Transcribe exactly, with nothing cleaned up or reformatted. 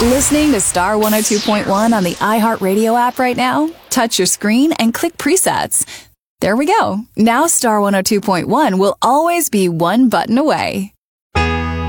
Listening to Star one oh two point one on the iHeartRadio app right now? Touch your screen and click presets. There we go. Now Star one oh two point one will always be one button away.